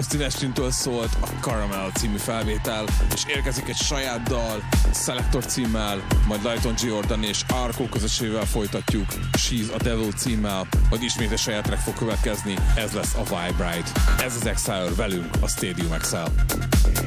Austin Ashtintől szólt a Caramel című felvétel, és érkezik egy saját dal, Selector címmel, majd Lighton Jordan és Arco közösségével folytatjuk She's a Devil címmel, majd ismét egy saját track fog következni, ez lesz a Vibrate. Ez az Exile velünk a Stadium XL.